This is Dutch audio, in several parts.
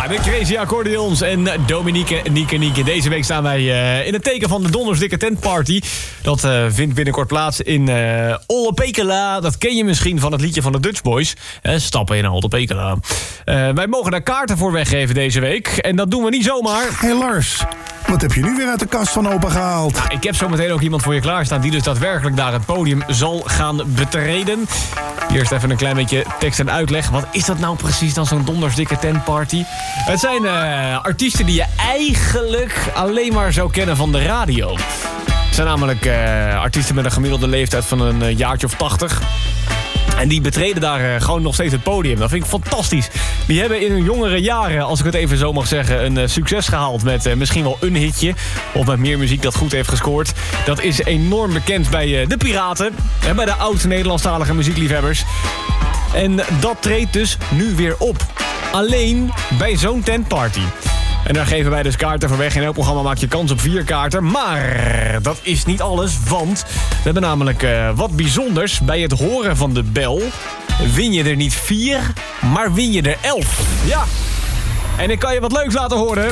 Ja, de Crazy Accordions en Dominique Nieke. Deze week staan wij in het teken van de Dondersdikke Tentparty. Dat vindt binnenkort plaats in Olle-Pekela. Dat ken je misschien van het liedje van de Dutch Boys. Stappen in Olle-Pekela. Wij mogen daar kaarten voor weggeven deze week. En dat doen we niet zomaar. Hey Lars, wat heb je nu weer uit de kast van opa gehaald? Nou, ik heb zo meteen ook iemand voor je klaarstaan die dus daadwerkelijk daar het podium zal gaan betreden. Eerst even een klein beetje tekst en uitleg. Wat is dat nou precies dan, zo'n Dondersdikke Tentparty? Het zijn artiesten die je eigenlijk alleen maar zou kennen van de radio. Het zijn namelijk artiesten met een gemiddelde leeftijd van een jaartje of 80. En die betreden daar gewoon nog steeds het podium. Dat vind ik fantastisch. Die hebben in hun jongere jaren, als ik het even zo mag zeggen, een succes gehaald met misschien wel een hitje. Of met meer muziek dat goed heeft gescoord. Dat is enorm bekend bij de Piraten. En bij de oud-Nederlandstalige muziekliefhebbers. En dat treedt dus nu weer op. Alleen bij zo'n tentparty. En daar geven wij dus kaarten voor weg. In elk programma maak je kans op 4 kaarten. Maar dat is niet alles, want we hebben namelijk wat bijzonders. Bij het horen van de bel win je er niet 4, maar win je er 11. Ja, en ik kan je wat leuks laten horen.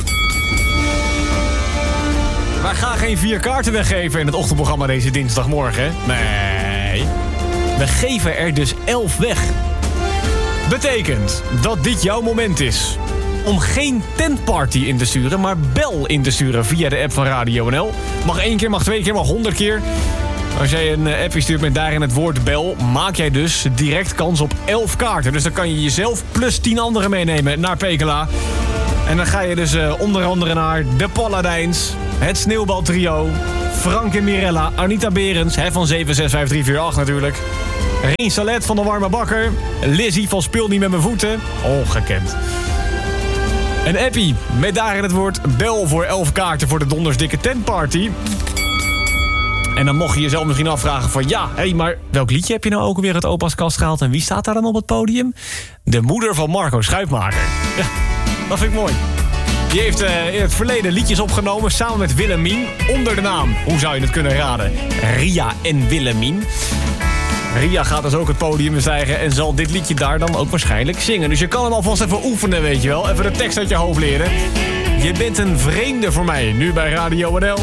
Wij gaan geen 4 kaarten weggeven in het ochtendprogramma deze dinsdagmorgen. Nee, we geven er dus 11 weg. Betekent dat dit jouw moment is om geen tentparty in te sturen, maar bel in te sturen via de app van Radio NL. Mag 1 keer, mag 2 keer, mag 100 keer. Als jij een appje stuurt met daarin het woord bel, maak jij dus direct kans op 11 kaarten. Dus dan kan je jezelf plus 10 anderen meenemen naar Pekela. En dan ga je dus onder andere naar de Paladijns, het Sneeuwbaltrio, Frank en Mirella, Anita Berends, van 765-348 natuurlijk. Rien Salet van de Warme Bakker, Lizzie van Speel niet met mijn voeten, ongekend. En Appie, met daarin het woord bel voor 11 kaarten voor de Dondersdikke Tentparty. En dan mocht je jezelf misschien afvragen van maar welk liedje heb je nou ook alweer uit opa's kast gehaald? En wie staat daar dan op het podium? De moeder van Marco Schuitmaker. Ja, dat vind ik mooi. Die heeft in het verleden liedjes opgenomen samen met Willemien onder de naam, hoe zou je het kunnen raden? Ria en Willemien. Ria gaat dus ook het podium bestijgen en zal dit liedje daar dan ook waarschijnlijk zingen. Dus je kan hem alvast even oefenen, weet je wel. Even de tekst uit je hoofd leren. Je bent een vreemde voor mij, nu bij Radio NL.